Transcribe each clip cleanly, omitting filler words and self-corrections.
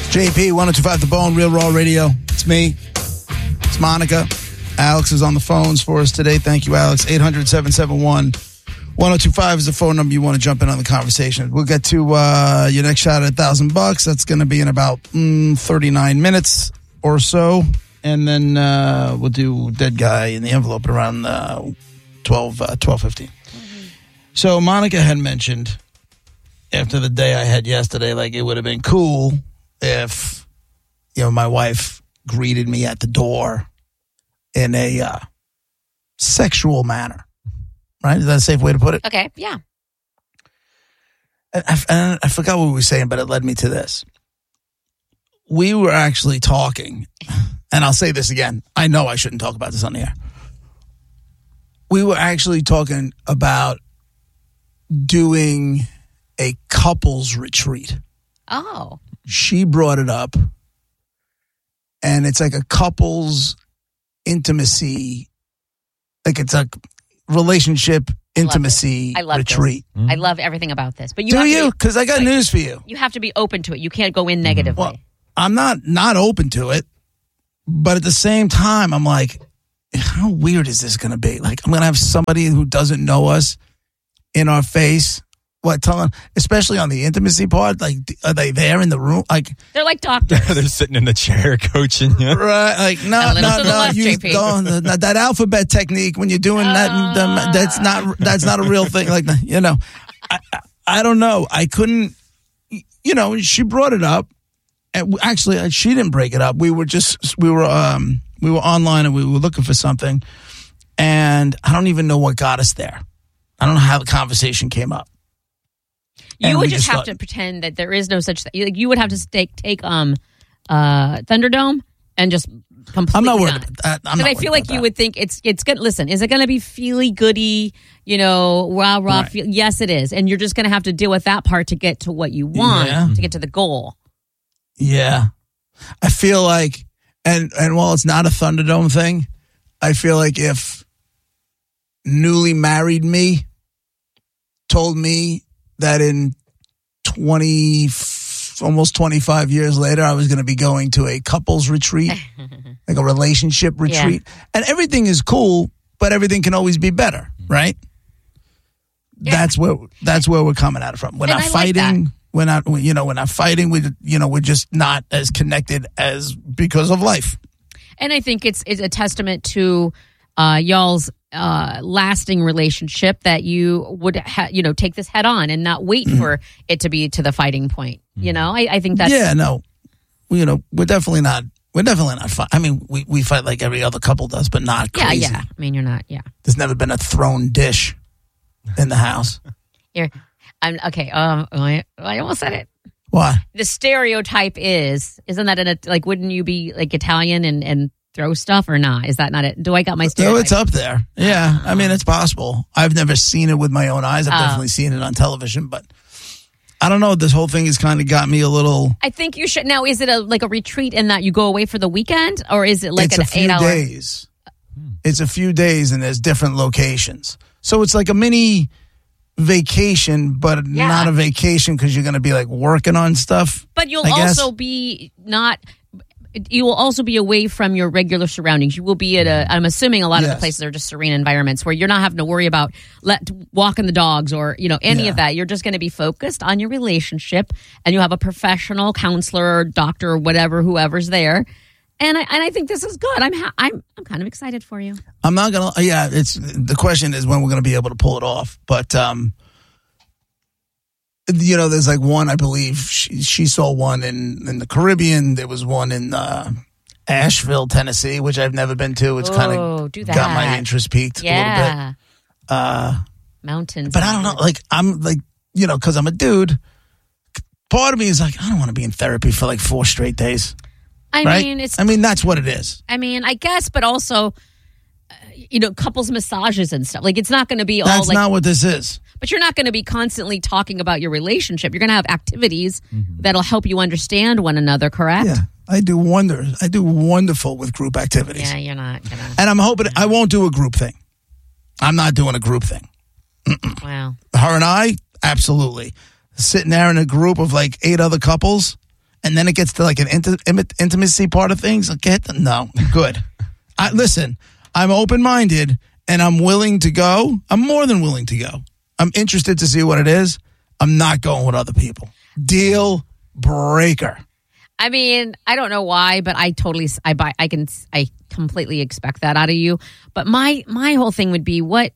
JP, 102.5 The Bone, Real Raw Radio. It's me. It's Monica. Alex is on the phones for us today. Thank you, Alex. 800-771-1025 is the phone number you want to jump in on the conversation. We'll get to your next shot at $1,000. That's going to be in about 39 minutes or so. And then we'll do Dead Guy in the Envelope around 12:15. So Monica had mentioned after the day I had yesterday, like it would have been cool if, my wife greeted me at the door in a sexual manner. Right? Is that a safe way to put it? Okay, yeah. And I forgot what we were saying, but it led me to this. We were actually talking, and I'll say this again. I know I shouldn't talk about this on the air. We were actually talking about doing a couples retreat. Oh. She brought it up, and it's like a couples intimacy, like it's a relationship intimacy retreat. I love everything about this. But do you? Because I got news for you. You have to be open to it. You can't go in negatively. Well, I'm not open to it, but at the same time, I'm like, how weird is this going to be? Like, I'm going to have somebody who doesn't know us in our face. What, telling, especially on the intimacy part, like, are they there in the room? Like, they're like doctors. They're sitting in the chair coaching you. Right. Like, no. That alphabet technique when you're doing that, that's not a real thing. Like, I don't know. I couldn't, she brought it up. And actually, she didn't break it up. We were online and we were looking for something. And I don't even know what got us there. I don't know how the conversation came up. You would just have to pretend that there is no such thing. Like, you would have to take Thunderdome and just completely. I'm not worried about that. Because I feel like you would think it's good. Listen, is it going to be feely goody? Rah rah. Right. Yes, it is, and you're just going to have to deal with that part to get to what you want to get to the goal. Yeah, I feel like, and while it's not a Thunderdome thing, I feel like if newly married me told me that in almost 25 years later, I was going to be going to a couples retreat, like a relationship retreat. Yeah. And everything is cool, but everything can always be better, right? Yeah. That's where we're coming at it from. We're not fighting. We're not fighting. We're just not as connected as because of life. And I think it's a testament to y'all's lasting relationship that you would take this head on and not wait for it to be to the fighting point. I think that's we're definitely not fight. I mean, we fight like every other couple does, but not crazy. Yeah. I mean, you're not. Yeah. There's never been a thrown dish in the house. I'm okay. I almost said it. Why? The stereotype isn't that wouldn't you be like Italian and throw stuff or not? Is that not it? Do I got my stereotype? No, it's up there. Yeah. I mean, it's possible. I've never seen it with my own eyes. I've definitely seen it on television, but I don't know. This whole thing has kind of got me a little. I think you should. Now, is it a retreat in that you go away for the weekend, or is it like an 8 hour? Days. It's a few days and there's different locations. So it's like a mini vacation, but not a vacation because you're going to be like working on stuff. But you'll also be not. You will also be away from your regular surroundings. You will be at I'm assuming a lot of the places are just serene environments where you're not having to worry about walking the dogs or, any of that. You're just going to be focused on your relationship, and you have a professional counselor or doctor or whatever, whoever's there. And I think this is good. I'm kind of excited for you. I'm not going to, it's, the question is when we're going to be able to pull it off. But, there's like one, I believe she saw one in the Caribbean. There was one in Asheville, Tennessee, which I've never been to. It's kind of got my interest peaked a little bit. Mountains. But I don't know. Like, I'm like, because I'm a dude, part of me is like, I don't want to be in therapy for like 4 straight days. I mean, that's what it is. I mean, I guess, but also, couples massages and stuff. Like, it's not going to be all like. That's not what this is. But you're not going to be constantly talking about your relationship. You're going to have activities that'll help you understand one another, correct? Yeah, I do wonders. I do wonderful with group activities. Yeah, you're not going to. And I'm hoping I won't do a group thing. I'm not doing a group thing. Wow. Her and I, absolutely. Sitting there in a group of like 8 other couples and then it gets to like an intimacy part of things, no, good. Listen, I'm open-minded, and I'm willing to go. I'm more than willing to go. I'm interested to see what it is. I'm not going with other people. Deal breaker. I mean, I don't know why, but I completely expect that out of you. But my whole thing would be what?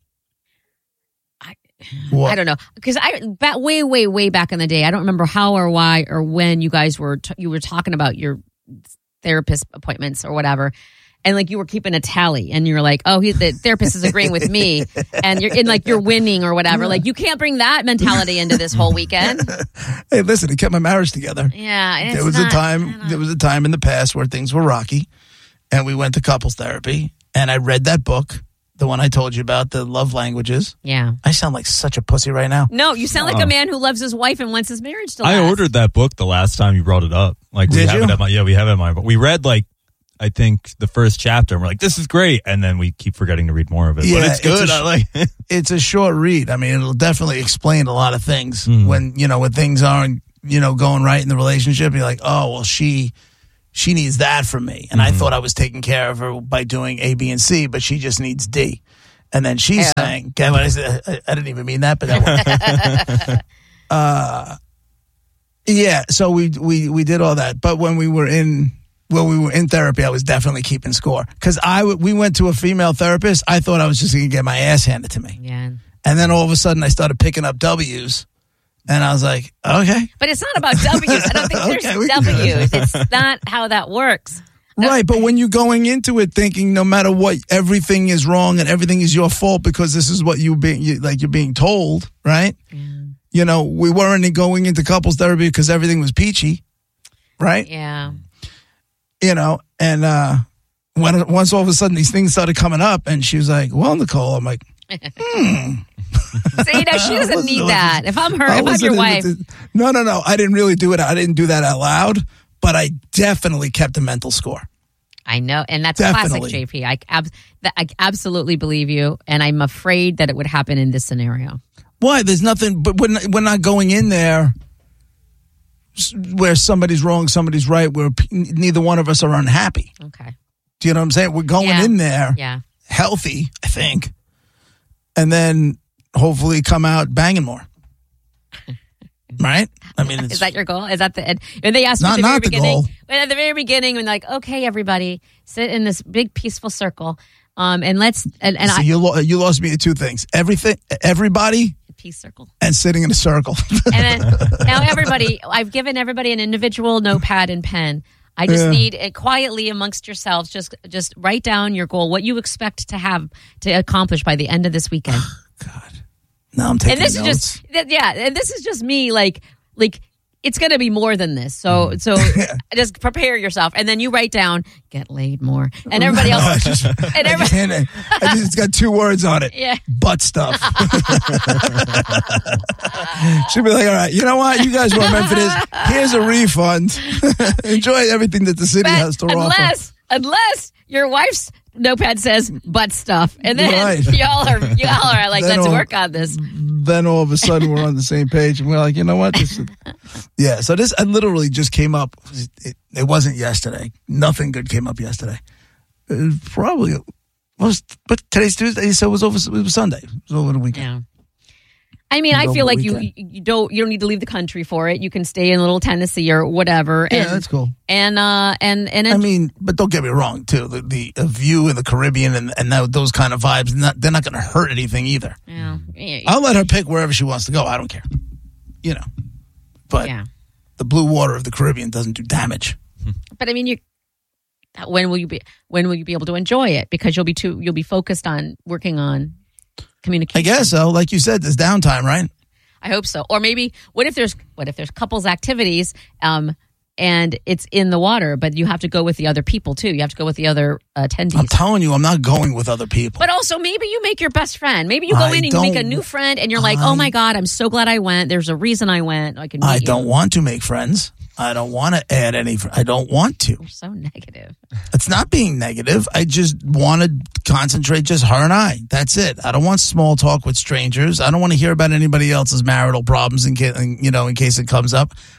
I don't know, because way back in the day, I don't remember how or why or when you guys were talking about your therapist appointments or whatever, and like you were keeping a tally, and you're like, oh, the therapist is agreeing with me, and you're winning or whatever. Like you can't bring that mentality into this whole weekend. Hey, listen, it kept my marriage together. Yeah, there was a time in the past where things were rocky, and we went to couples therapy, and I read that book. The one I told you about, the love languages. Yeah. I sound like such a pussy right now. No, you sound like a man who loves his wife and wants his marriage to last. I ordered that book the last time you brought it up. Like, Did you? We have it in mind. But we read, like, I think the first chapter, and we're like, this is great. And then we keep forgetting to read more of it. Yeah, but it's good. I like it. It's a short read. I mean, it'll definitely explain a lot of things when things aren't, going right in the relationship. You're like, oh, well, she needs that from me. And I thought I was taking care of her by doing A, B, and C, but she just needs D. And then she's saying, I didn't even mean that, but that worked. So we did all that. But when we were in therapy, I was definitely keeping score. Because we went to a female therapist. I thought I was just going to get my ass handed to me. Yeah. And then all of a sudden I started picking up W's. And I was like, okay. But it's not about W's. I don't think there's W's. It's not how that works. Right, but when you're going into it thinking no matter what, everything is wrong and everything is your fault because this is what you're being told, right? Yeah. We weren't going into couples therapy because everything was peachy, right? Yeah. And once all of a sudden these things started coming up and she was like, well, Nicole, I'm like, See, she doesn't need that. If I'm your wife. No. I didn't really do it. I didn't do that out loud, but I definitely kept a mental score. I know. And that's classic JP. I absolutely believe you. And I'm afraid that it would happen in this scenario. Why? There's nothing, but we're not going in there where somebody's wrong, somebody's right, where neither one of us are unhappy. Okay. Do you know what I'm saying? We're going in there healthy, I think, and then hopefully come out banging more. Right? I mean, is that your goal? Is that the? And they asked me at the very beginning. At the very beginning, when like, okay, everybody, sit in this big peaceful circle, and let's. So you lost me at two things: everybody, peace circle, and sitting in a circle. And then now everybody, I've given everybody an individual notepad and pen. I just need quietly amongst yourselves, just write down your goal, what you expect to accomplish by the end of this weekend. God. No, I'm taking notes. And this is just me, like it's going to be more than this. So just prepare yourself, and then you write down, get laid more, and everybody else. It's got two words on it. Yeah. Butt stuff. She'll be like, all right, you know what? You guys weren't meant for this. Here's a refund. Enjoy everything that the city has to offer. Unless your wife's notepad says butt stuff, and then y'all are like, let's work on this. Then all of a sudden we're on the same page, and we're like, you know what? So this literally just came up. It wasn't yesterday. Nothing good came up yesterday. It but today's Tuesday, so it was Sunday. It was over the weekend. Yeah. I mean, I feel like you don't need to leave the country for it. You can stay in little Tennessee or whatever. Yeah, that's cool. And I mean, but don't get me wrong too. The view in the Caribbean and those kind of vibes, they're not going to hurt anything either. Yeah. I'll let her pick wherever she wants to go. I don't care. But the blue water of the Caribbean doesn't do damage. But I mean, when will you be able to enjoy it? Because you'll be focused on working on communication. I guess so. Like you said, there's downtime, right? I hope so. Or maybe what if there's couples activities and it's in the water, but you have to go with the other people too. You have to go with the other attendees. I'm telling you, I'm not going with other people. But also maybe you make your best friend. Maybe you go in and you make a new friend and you're like, oh my God, I'm so glad I went. There's a reason I went. I don't want to make friends. I don't want to add any. I don't want to. You're so negative. It's not being negative. I just want to concentrate just her and I. That's it. I don't want small talk with strangers. I don't want to hear about anybody else's marital problems in case it comes up.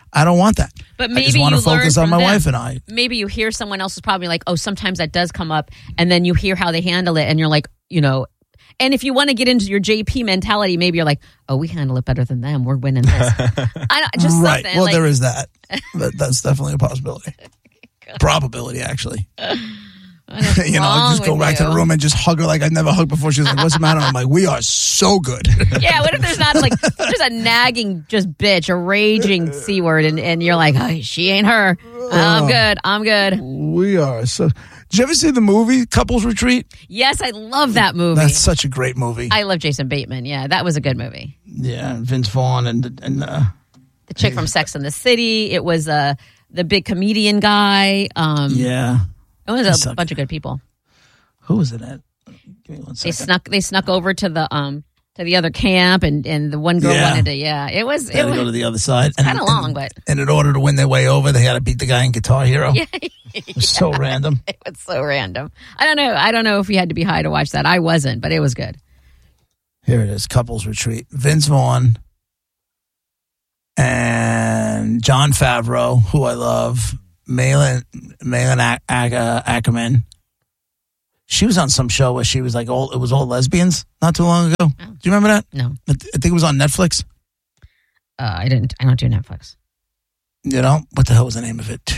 I don't want that. But I maybe just want you to focus learn on from my them. wife and I. Maybe you hear someone else is probably like, oh, sometimes that does come up, and then you hear how they handle it, and you're like, you know. And if you want to get into your JP mentality, maybe you're like, oh, we handle it better than them. We're winning this. Just right. something. Well, like, there is that. That's definitely a possibility. Probability, actually. You know, just go back to the room and just hug her like I'd never hugged before. She's like, what's the matter? I'm like, we are so good. Yeah, what if there's not like, there's a nagging just bitch, a raging C word, and you're like, oh, she ain't her. I'm good. We are so. Did you ever see the movie Couples Retreat? Yes, I love that movie. That's such a great movie. I love Jason Bateman. Yeah, that was a good movie. Yeah, Vince Vaughn and the chick from Sex and the City. It was the big comedian guy. Yeah. It was a bunch of good people. Who was it at? Give me 1 second. They snuck over to the other camp, and the one girl wanted to. Yeah, it was. They had to go to the other side. Kind of long, but and in order to win their way over, they had to beat the guy in Guitar Hero. Yeah, it was so random. It was so random. I don't know if we had to be high to watch that. I wasn't, but it was good. Here it is, Couples Retreat. Vince Vaughn and Jon Favreau, who I love. Malin Ackerman. She was on some show where she was like it was all lesbians not too long ago. Oh. Do you remember that? No. I think it was on Netflix. I don't do Netflix. You know, what the hell was the name of it?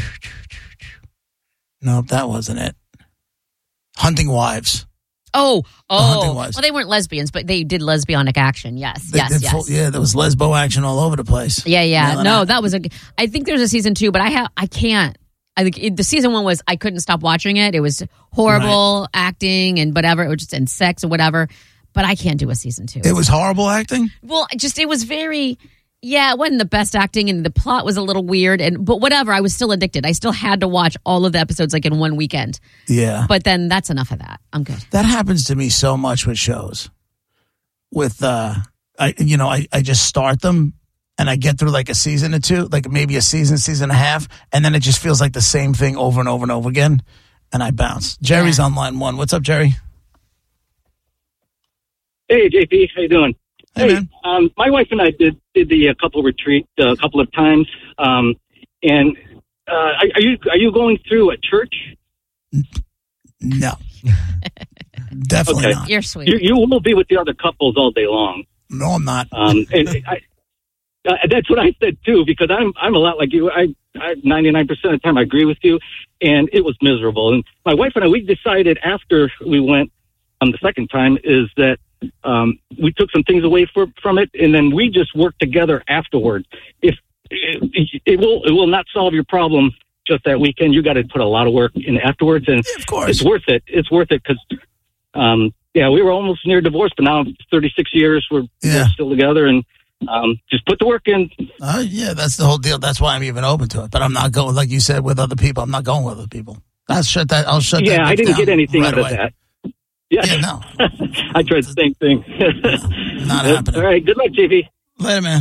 No, that wasn't it. Hunting Wives. Oh. Hunting Wives. Well, they weren't lesbians, but they did lesbianic action. Yes. Yeah, there was lesbo action all over the place. Yeah. No, that was I think there's a season 2, but I can't. I think the season 1 was I couldn't stop watching it. It was horrible acting and whatever. It was just and sex and whatever. But I can't do a season 2. It was horrible acting. Well, it was very. Yeah, it wasn't the best acting, and the plot was a little weird. But whatever, I was still addicted. I still had to watch all of the episodes like in one weekend. Yeah, but then that's enough of that. I'm good. That happens to me so much with shows. With I just start them. And I get through like a season or two, like maybe a season and a half, and then it just feels like the same thing over and over and over again, and I bounce. Jerry's on line 1. What's up, Jerry? Hey, JP, how you doing? Hey, man. My wife and I did the couple retreat a couple of times, and are you going through a church? No, definitely not. You're sweet. You will be with the other couples all day long. No, I'm not. And that's what I said too, because I'm a lot like you. I 99% of the time I agree with you, and it was miserable. And my wife and I, we decided after we went the second time is that we took some things away from it, and then we just worked together afterwards. If it will not solve your problem just that weekend, you got to put a lot of work in afterwards, and of course it's worth it. It's worth it because we were almost near divorce, but now 36 years we're still together, and just put the work in. Yeah, that's the whole deal. That's why I'm even open to it. But I'm not going, like you said, with other people. I'm not going with other people. I'll shut that. Yeah, I didn't get anything out of away. that. Yeah, no. I tried the same thing. No, not happening. All right, good luck, JP. Later, man.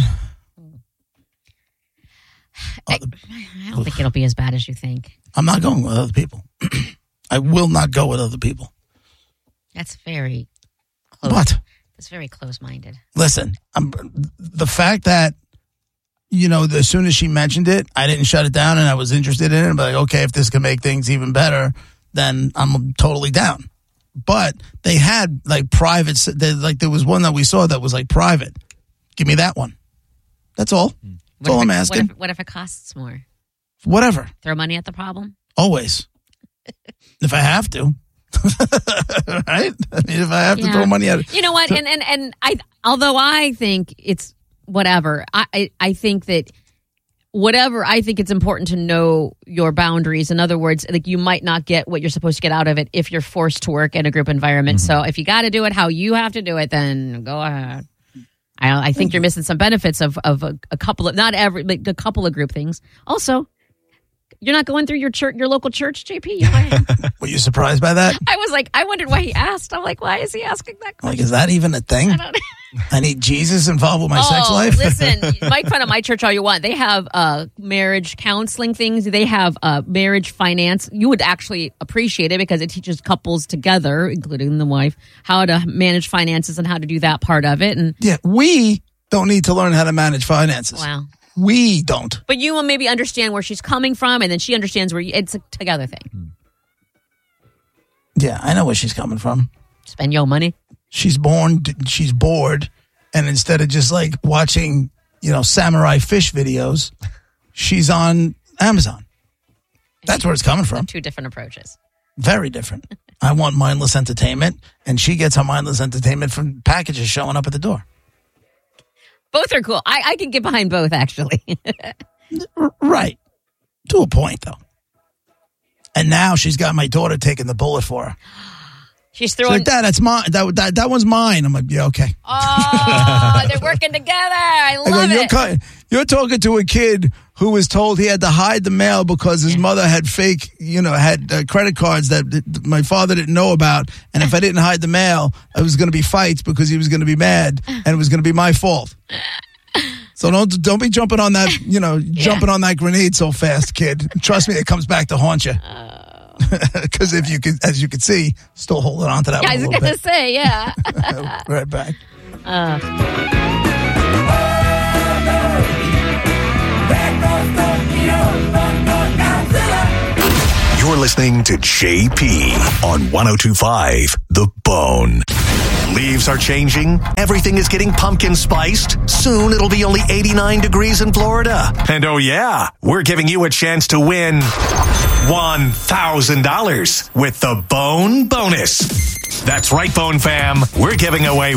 I don't think it'll be as bad as you think. I'm not going with other people. I will not go with other people. That's very close. What? That's very close-minded. Listen, the fact that, as soon as she mentioned it, I didn't shut it down and I was interested in it. But okay, if this can make things even better, then I'm totally down. But they had like private, there was one that we saw that was like private. Give me that one. That's all. That's all I'm asking. What if it costs more? Whatever. Throw money at the problem? Always. If I have to. Right? I mean, if I have to throw money at it. You know what? And although I think it's whatever, I think that whatever, I think it's important to know your boundaries. In other words, like you might not get what you're supposed to get out of it if you're forced to work in a group environment. Mm-hmm. So if you got to do it how you have to do it, then go ahead. I think you're missing some benefits of a couple of, not every, but a couple of group things. Also, you're not going through your local church, JP? Were you surprised by that? I wondered why he asked. I'm like, why is he asking that question? Like, is that even a thing? I don't know. I need Jesus involved with my sex life? Listen, make fun of my church all you want. They have marriage counseling things. They have marriage finance. You would actually appreciate it because it teaches couples together, including the wife, how to manage finances and how to do that part of it. And yeah, we don't need to learn how to manage finances. Wow. We don't. But you will maybe understand where she's coming from, and then she understands where it's a together thing. Yeah, I know where she's coming from. Spend your money. She's bored, and instead of just like watching, samurai fish videos, she's on Amazon. That's where it's coming from. Two different approaches. Very different. I want mindless entertainment, and she gets her mindless entertainment from packages showing up at the door. Both are cool. I can get behind both, actually. Right. To a point, though. And now she's got my daughter taking the bullet for her. She's throwing... She's like, that's mine. That one's mine. I'm like, yeah, okay. Oh, they're working together. I love it. You're talking to a kid who was told he had to hide the mail because his mother had fake, had credit cards that my father didn't know about. And if I didn't hide the mail, it was going to be fights because he was going to be mad and it was going to be my fault. So don't be jumping on that, jumping on that grenade so fast, kid. Trust me, it comes back to haunt you. Because as you can see, still holding on to that one a little bit. I was going to say, yeah. Right back. You're listening to JP on 102.5 The Bone. Leaves are changing. Everything is getting pumpkin spiced. Soon it'll be only 89 degrees in Florida. And oh yeah, we're giving you a chance to win $1,000 with the Bone Bonus. That's right, Bone Fam. We're giving away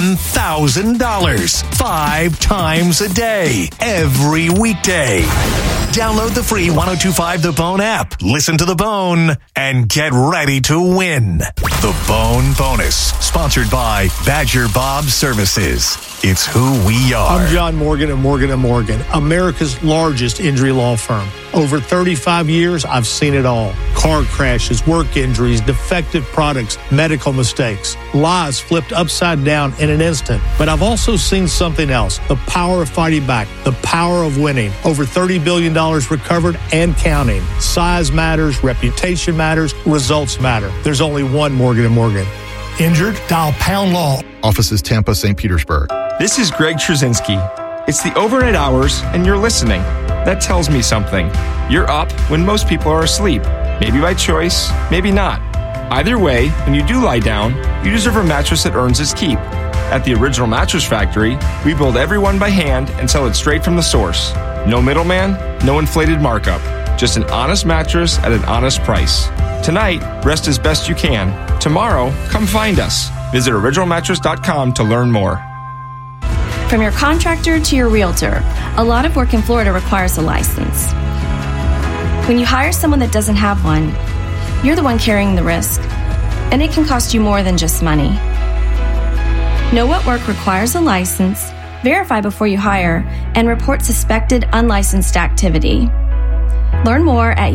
$1,000 5 times a day, every weekday. Download the free 102.5 The Bone app, listen to The Bone, and get ready to win. The Bone Bonus, sponsored by Badger Bob Services. It's who we are. I'm John Morgan of Morgan & Morgan, America's largest injury law firm. Over 35 years, I've seen it all. Car crashes, work injuries, defective products, medical mistakes, lives flipped upside down in an instant. But I've also seen something else, the power of fighting back, the power of winning. Over $30 billion recovered and counting. Size matters, reputation matters, results matter. There's only one Morgan & Morgan. Injured? Dial Pound Law. Offices Tampa, St. Petersburg. This is Greg Trzynski. It's the overnight hours and you're listening. That tells me something. You're up when most people are asleep. Maybe by choice, maybe not. Either way, when you do lie down, you deserve a mattress that earns its keep. At the Original Mattress Factory, we build every one by hand and sell it straight from the source. No middleman, no inflated markup. Just an honest mattress at an honest price. Tonight, rest as best you can. Tomorrow, come find us. Visit originalmattress.com to learn more. From your contractor to your realtor, a lot of work in Florida requires a license. When you hire someone that doesn't have one, you're the one carrying the risk, and it can cost you more than just money. Know what work requires a license, verify before you hire, and report suspected unlicensed activity. Learn more at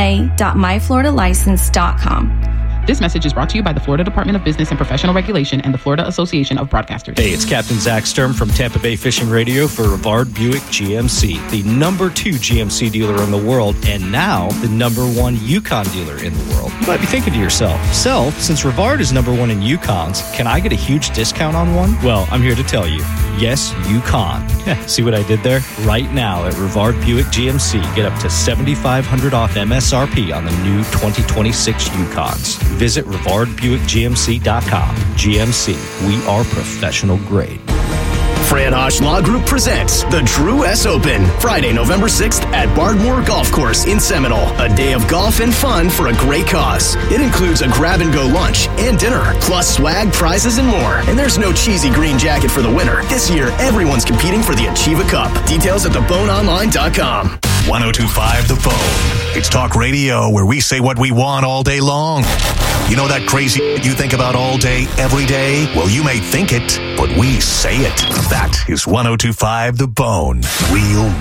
ula.myfloridalicense.com. This message is brought to you by the Florida Department of Business and Professional Regulation and the Florida Association of Broadcasters. Hey, it's Captain Zach Sturm from Tampa Bay Fishing Radio for Rivard Buick GMC, the number 2 GMC dealer in the world, and now the number 1 Yukon dealer in the world. You might be thinking to yourself, since Rivard is number 1 in Yukons, can I get a huge discount on one? Well, I'm here to tell you, yes, you can. See what I did there? Right now at Rivard Buick GMC, get up to $7,500 off MSRP on the new 2026 Yukons. Visit RivardBuickGMC.com. GMC, we are professional grade. Fran Hosh Law Group presents the Drew S. Open, Friday, November 6th at Bardmore Golf Course in Seminole. A day of golf and fun for a great cause. It includes a grab-and-go lunch and dinner, plus swag, prizes, and more. And there's no cheesy green jacket for the winner. This year, everyone's competing for the Achieva Cup. Details at theboneonline.com. 102.5 The Bone. It's talk radio where we say what we want all day long. You know that crazy you think about all day, every day? Well, you may think it, but we say it. That is 102.5 The Bone. Real